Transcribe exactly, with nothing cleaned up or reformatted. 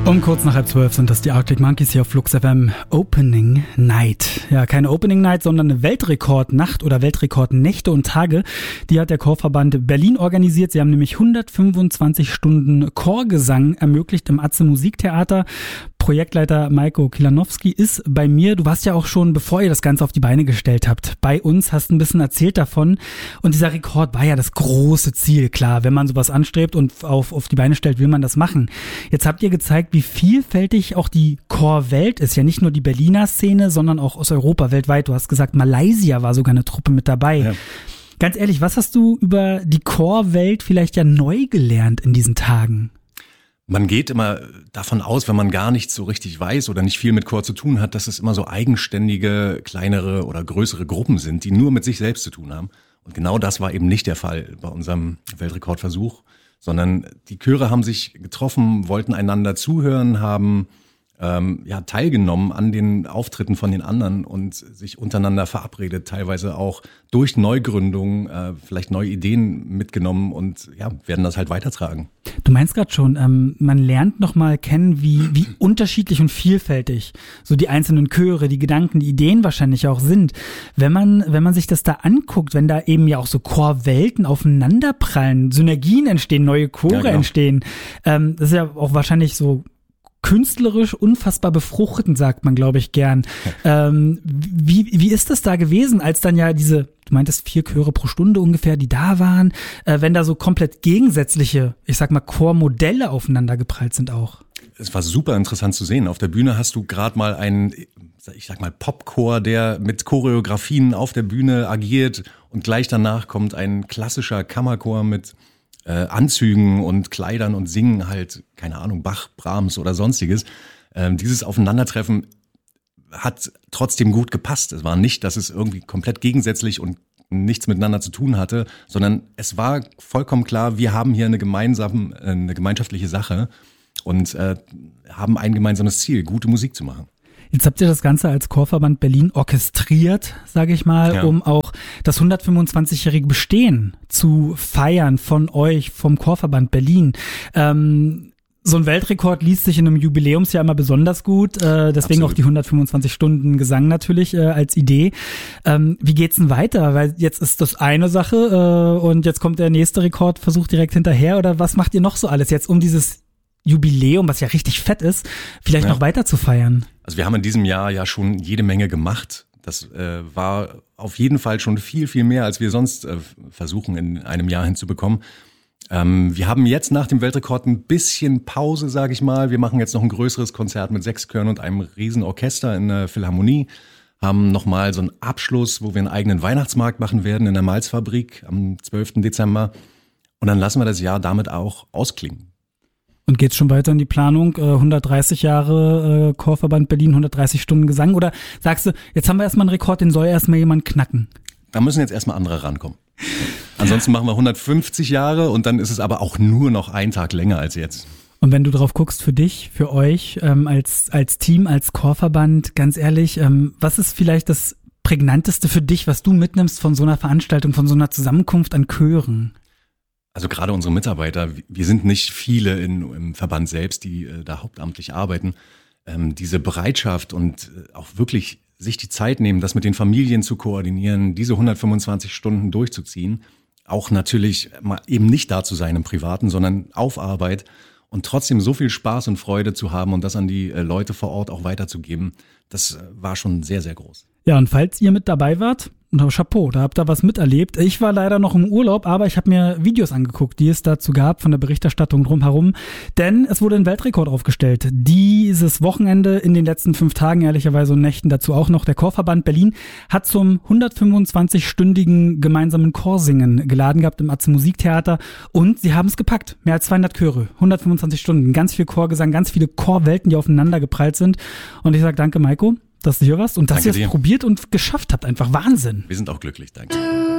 Um kurz nach halb zwölf sind das die Arctic Monkeys hier auf Flux F M. Opening Night. Ja, keine Opening Night, sondern eine Weltrekordnacht oder Weltrekordnächte und Tage. Die hat der Chorverband Berlin organisiert. Sie haben nämlich hundertfünfundzwanzig Stunden Chorgesang ermöglicht im Atze Musiktheater. Projektleiter Majko Kilanowski ist bei mir. Du warst ja auch schon, bevor ihr das Ganze auf die Beine gestellt habt, bei uns, hast ein bisschen erzählt davon. Und dieser Rekord war ja das große Ziel. Klar, wenn man sowas anstrebt und auf, auf die Beine stellt, will man das machen. Jetzt habt ihr gezeigt, wie vielfältig auch die Chorwelt ist. Ja, nicht nur die Berliner Szene, sondern auch aus Europa, weltweit. Du hast gesagt, Malaysia war sogar eine Truppe mit dabei. Ja. Ganz ehrlich, was hast du über die Chorwelt vielleicht ja neu gelernt in diesen Tagen? Man geht immer davon aus, wenn man gar nichts so richtig weiß oder nicht viel mit Chor zu tun hat, dass es immer so eigenständige, kleinere oder größere Gruppen sind, die nur mit sich selbst zu tun haben. Und genau das war eben nicht der Fall bei unserem Weltrekordversuch, sondern die Chöre haben sich getroffen, wollten einander zuhören, haben ähm, ja teilgenommen an den Auftritten von den anderen und sich untereinander verabredet, teilweise auch durch Neugründungen, äh, vielleicht neue Ideen mitgenommen und ja, werden das halt weitertragen. Du meinst gerade schon, ähm, man lernt nochmal kennen, wie, wie unterschiedlich und vielfältig so die einzelnen Chöre, die Gedanken, die Ideen wahrscheinlich auch sind. Wenn man, wenn man sich das da anguckt, wenn da eben ja auch so Chorwelten aufeinanderprallen, Synergien entstehen, neue Chore ja, genau. entstehen, ähm, das ist ja auch wahrscheinlich so künstlerisch unfassbar befruchtend, sagt man, glaube ich, gern. Ähm, wie, wie ist das da gewesen, als dann ja diese, du meintest vier Chöre pro Stunde ungefähr, die da waren, äh, wenn da so komplett gegensätzliche, ich sag mal, Chormodelle aufeinander geprallt sind auch? Es war super interessant zu sehen. Auf der Bühne hast du gerade mal einen, ich sag mal, Popchor, der mit Choreografien auf der Bühne agiert und gleich danach kommt ein klassischer Kammerchor mit Äh, Anzügen und Kleidern und singen halt, keine Ahnung, Bach, Brahms oder sonstiges. Ähm, dieses Aufeinandertreffen hat trotzdem gut gepasst. Es war nicht, dass es irgendwie komplett gegensätzlich und nichts miteinander zu tun hatte, sondern es war vollkommen klar, wir haben hier eine gemeinsame, eine gemeinschaftliche Sache und äh, haben ein gemeinsames Ziel, gute Musik zu machen. Jetzt habt ihr das Ganze als Chorverband Berlin orchestriert, sage ich mal, ja. um auch das hundertfünfundzwanzigjährige Bestehen zu feiern von euch, vom Chorverband Berlin. Ähm, so ein Weltrekord liest sich in einem Jubiläumsjahr immer besonders gut, äh, deswegen Absolut. Auch die hundertfünfundzwanzig Stunden Gesang natürlich äh, als Idee. Ähm, wie geht's denn weiter? Weil jetzt ist das eine Sache äh, und jetzt kommt der nächste Rekordversuch direkt hinterher, oder was macht ihr noch so alles jetzt, um dieses Jubiläum, was ja richtig fett ist, vielleicht ja. noch weiter zu feiern? Also wir haben in diesem Jahr ja schon jede Menge gemacht. Das äh, war auf jeden Fall schon viel, viel mehr, als wir sonst äh, versuchen in einem Jahr hinzubekommen. Ähm, wir haben jetzt nach dem Weltrekord ein bisschen Pause, sage ich mal. Wir machen jetzt noch ein größeres Konzert mit sechs Chören und einem riesen Orchester in der Philharmonie. Haben nochmal so einen Abschluss, wo wir einen eigenen Weihnachtsmarkt machen werden in der Malzfabrik am zwölften Dezember. Und dann lassen wir das Jahr damit auch ausklingen. Und geht's schon weiter in die Planung, äh, hundertdreißig Jahre äh, Chorverband Berlin, hundertdreißig Stunden Gesang? Oder sagst du, jetzt haben wir erstmal einen Rekord, den soll erstmal jemand knacken? Da müssen jetzt erstmal andere rankommen. Ansonsten machen wir hundertfünfzig Jahre und dann ist es aber auch nur noch einen Tag länger als jetzt. Und wenn du drauf guckst, für dich, für euch, ähm, als als Team, als Chorverband, ganz ehrlich, ähm, was ist vielleicht das Prägnanteste für dich, was du mitnimmst von so einer Veranstaltung, von so einer Zusammenkunft an Chören? Also gerade unsere Mitarbeiter, wir sind nicht viele in, im Verband selbst, die äh, da hauptamtlich arbeiten. Ähm, diese Bereitschaft und äh, auch wirklich sich die Zeit nehmen, das mit den Familien zu koordinieren, diese hundertfünfundzwanzig Stunden durchzuziehen, auch natürlich mal eben nicht da zu sein im Privaten, sondern auf Arbeit und trotzdem so viel Spaß und Freude zu haben und das an die äh, Leute vor Ort auch weiterzugeben, das äh, war schon sehr, sehr groß. Ja, und falls ihr mit dabei wart, und Chapeau, da habt ihr was miterlebt. Ich war leider noch im Urlaub, aber ich habe mir Videos angeguckt, die es dazu gab von der Berichterstattung drumherum, denn es wurde ein Weltrekord aufgestellt. Dieses Wochenende in den letzten fünf Tagen, ehrlicherweise und Nächten dazu auch noch, der Chorverband Berlin hat zum hundertfünfundzwanzig-stündigen gemeinsamen Chorsingen geladen gehabt im Atze Musiktheater und sie haben es gepackt. Mehr als zweihundert Chöre, hundertfünfundzwanzig Stunden, ganz viel Chorgesang, ganz viele Chorwelten, die aufeinander geprallt sind. Und ich sage danke, Majko, dass du hier warst und dass ihr es probiert und geschafft habt. Einfach Wahnsinn. Wir sind auch glücklich, danke.